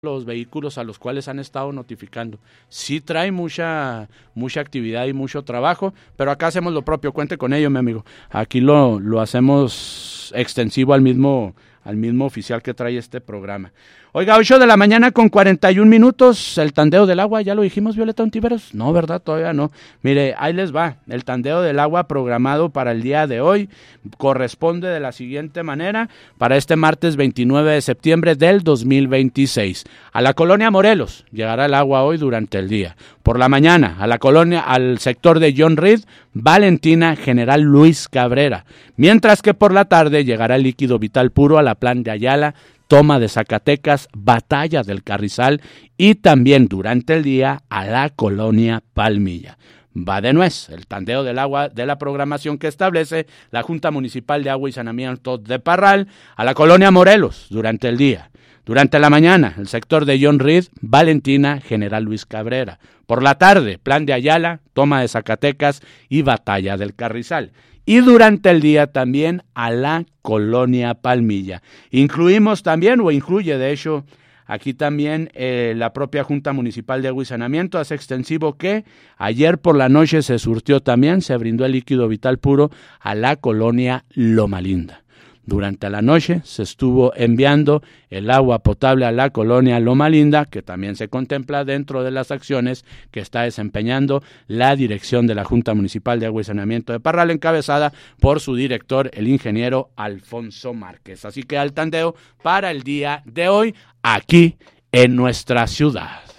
los vehículos a los cuales han estado notificando. Sí trae mucha actividad y mucho trabajo, pero acá hacemos lo propio, cuente con ello, mi amigo. Aquí lo hacemos extensivo al mismo oficial que trae este programa. Oiga, 8 de la mañana con 41 minutos, el tandeo del agua, ¿ya lo dijimos, Violeta Ontiveros? No, ¿verdad? Todavía no. Mire, ahí les va, el tandeo del agua programado para el día de hoy corresponde de la siguiente manera, para este martes 29 de septiembre del 2026. A la colonia Morelos llegará el agua hoy durante el día. Por la mañana, al sector de John Reed, Valentina, General Luis Cabrera. Mientras que por la tarde llegará el líquido vital puro a la Plan de Ayala, Toma de Zacatecas, Batalla del Carrizal y también durante el día a la colonia Palmilla. Va de nuez el tandeo del agua de la programación que establece la Junta Municipal de Agua y Saneamiento de Parral a la colonia Morelos durante el día. Durante la mañana, el sector de John Reed, Valentina, General Luis Cabrera. Por la tarde, Plan de Ayala, Toma de Zacatecas y Batalla del Carrizal. Y durante el día también a la colonia Palmilla. Incluye de hecho aquí también la propia Junta Municipal de Agua y Saneamiento, hace extensivo que ayer por la noche se surtió también, se brindó el líquido vital puro a la colonia Loma Linda. Durante la noche se estuvo enviando el agua potable a la colonia Loma Linda, que también se contempla dentro de las acciones que está desempeñando la dirección de la Junta Municipal de Agua y Saneamiento de Parral, encabezada por su director, el ingeniero Alfonso Márquez. Así que al tandeo para el día de hoy, aquí en nuestra ciudad.